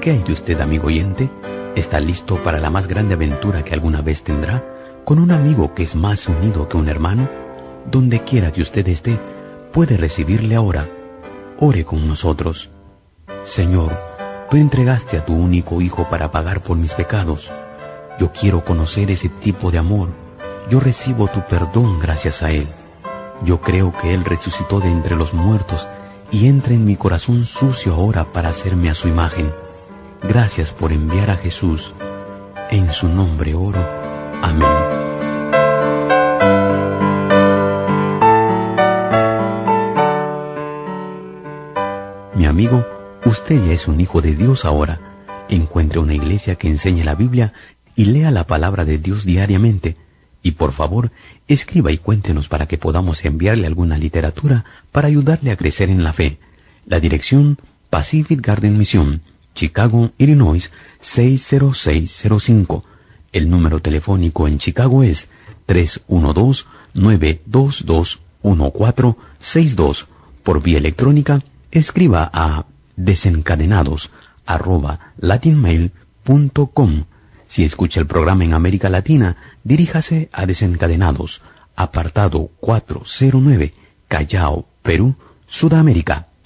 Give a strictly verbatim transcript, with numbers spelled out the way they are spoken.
¿Qué hay de usted, amigo oyente? ¿Está listo para la más grande aventura que alguna vez tendrá? ¿Con un amigo que es más unido que un hermano? Donde quiera que usted esté, puede recibirle ahora. Ore con nosotros. Señor, tú entregaste a tu único Hijo para pagar por mis pecados. Yo quiero conocer ese tipo de amor. Yo recibo tu perdón gracias a Él. Yo creo que Él resucitó de entre los muertos y entra en mi corazón sucio ahora para hacerme a su imagen. Gracias por enviar a Jesús. En su nombre oro. Amén. Mi amigo, usted ya es un hijo de Dios ahora. Encuentre una iglesia que enseñe la Biblia y lea la palabra de Dios diariamente. Y por favor, escriba y cuéntenos para que podamos enviarle alguna literatura para ayudarle a crecer en la fe. La dirección: Pacific Garden Mission, Chicago, Illinois, seis cero seis cero cinco. El número telefónico en Chicago es tres uno dos, nueve dos dos, uno cuatro seis dos. Por vía electrónica, escriba a desencadenados arroba latinmail punto com. Si escucha el programa en América Latina, diríjase a Desencadenados, apartado cuatrocientos nueve, Callao, Perú, Sudamérica.